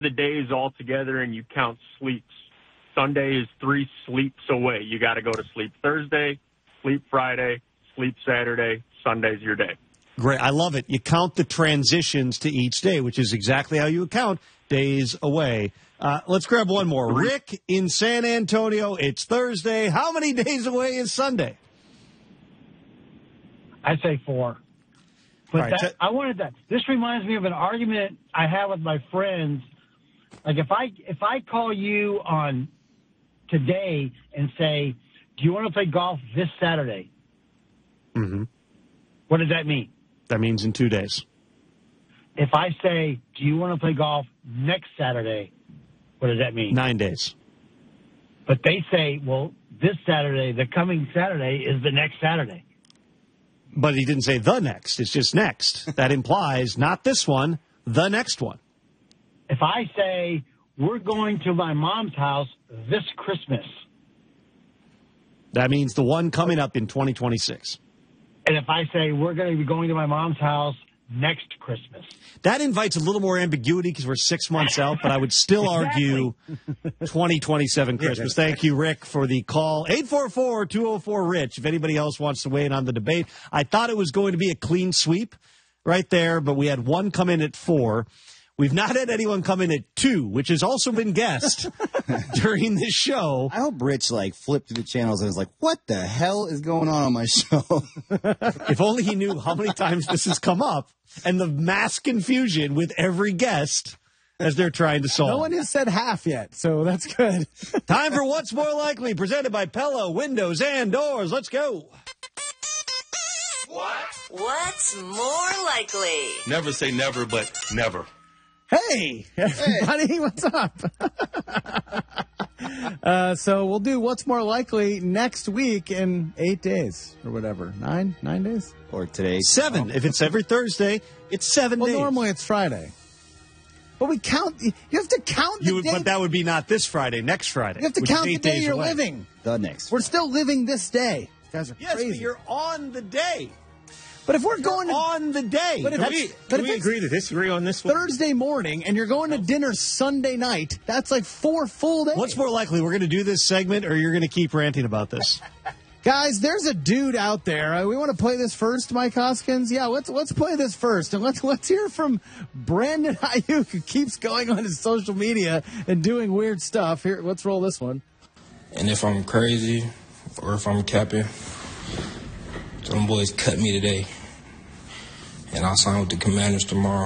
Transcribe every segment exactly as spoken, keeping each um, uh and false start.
the days all together and you count sleeps. Sunday is three sleeps away. You got to go to sleep Thursday, sleep Friday, sleep Saturday, Sunday's your day. Great. I love it. You count the transitions to each day, which is exactly how you count days away. Uh, let's grab one more. Rick in San Antonio. It's Thursday. How many days away is Sunday? I say four. But All right, that, t- I wanted that. This reminds me of an argument I have with my friends. Like if I if I call you on today and say, "Do you want to play golf this Saturday?" Mm-hmm. What does that mean? That means in two days. If I say, "Do you want to play golf next Saturday?" What does that mean? Nine days. But they say, "Well, this Saturday, the coming Saturday, is the next Saturday." But he didn't say the next. It's just next. That implies not this one, the next one. If I say, "We're going to my mom's house this Christmas," that means the one coming up in twenty twenty-six. And if I say, "We're going to be going to my mom's house next Christmas," that invites a little more ambiguity because we're six months out, but I would still exactly. argue twenty twenty-seven Christmas. Thank you, Rick, for the call. eight four four, two oh four, RICH. If anybody else wants to weigh in on the debate. I thought it was going to be a clean sweep right there, but we had one come in at four. We've not had anyone come in at two, which has also been guessed during this show. I hope Rich, like, flipped through the channels and was like, what the hell is going on on my show? If only he knew how many times this has come up and the mass confusion with every guest as they're trying to solve. No one has said half yet, so that's good. Time for What's More Likely, presented by Pella Windows and Doors. Let's go. What? What's more likely? Never say never, but never. Hey, everybody, hey. What's up? uh, so we'll do What's More Likely next week in eight days or whatever. Nine? Nine days? Or today. Seven. Oh. If it's every Thursday, it's seven well, days. Well, normally it's Friday. But we count, you have to count the you would, day. But that would be not this Friday, next Friday. You have to count the day you're away. living. The next. We're still living this day. You guys are yes, crazy. But you're on the day. But if we're You're going to, on the day, but if can we, but can if we agree to disagree on this one? Thursday morning, and you're going to dinner Sunday night, that's like four full days. What's more likely? We're going to do this segment, or you're going to keep ranting about this? Guys, there's a dude out there. Uh, we want to play this first, Mike Hoskins. Yeah, let's let's play this first, and let's let's hear from Brandon Ayuk, who keeps going on his social media and doing weird stuff. Here, let's roll this one. And if I'm crazy or if I'm capping, some boys cut me today. And I'll sign with the Commanders tomorrow.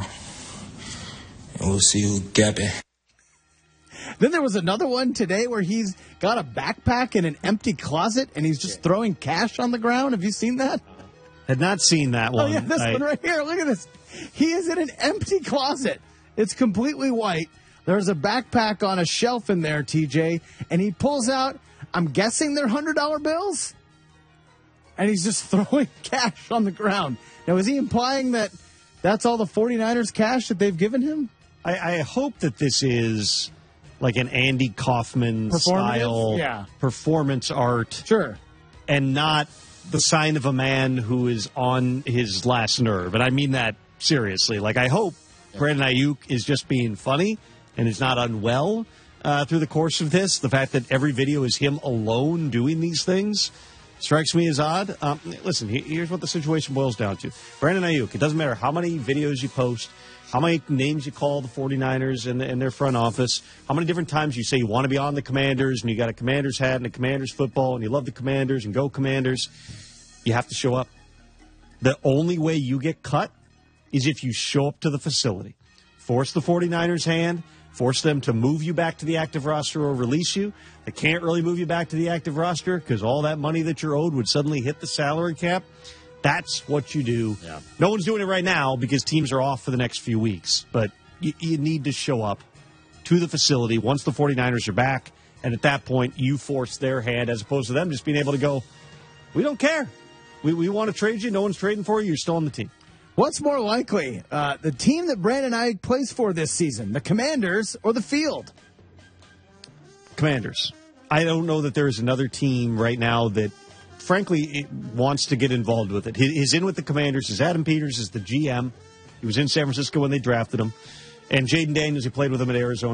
And we'll see who's gapping. Then there was another one today where he's got a backpack in an empty closet and he's just throwing cash on the ground. Have you seen that? Had not seen that one. Oh, yeah, this I... one right here. Look at this. He is in an empty closet. It's completely white. There's a backpack on a shelf in there, T J. And he pulls out, I'm guessing they're one hundred dollar bills. And he's just throwing cash on the ground. Now, is he implying that that's all the 49ers cash that they've given him? I, I hope that this is like an Andy Kaufman style yeah. performance art. Sure. And not the sign of a man who is on his last nerve. And I mean that seriously. Like, I hope yeah. Brandon Ayuk is just being funny and is not unwell uh, through the course of this. The fact that every video is him alone doing these things strikes me as odd. Um, listen, here's what the situation boils down to. Brandon Ayuk, it doesn't matter how many videos you post, how many names you call the 49ers and, the, and their front office, how many different times you say you want to be on the Commanders and you got a Commanders hat and a Commanders football and you love the Commanders and go Commanders. You have to show up. The only way you get cut is if you show up to the facility. Force the 49ers' hand. Force them to move you back to the active roster or release you. They can't really move you back to the active roster because all that money that you're owed would suddenly hit the salary cap. That's what you do. Yeah. No one's doing it right now because teams are off for the next few weeks. But you, you need to show up to the facility once the 49ers are back. And at that point, you force their hand as opposed to them just being able to go, we don't care. We, we want to trade you. No one's trading for you. You're still on the team. What's more likely, uh, the team that Brandon Ayuk plays for this season, the Commanders or the field? Commanders. I don't know that there is another team right now that, frankly, wants to get involved with it. He's in with the Commanders. His Adam Peters is the G M. He was in San Francisco when they drafted him. And Jaden Daniels, he played with him at Arizona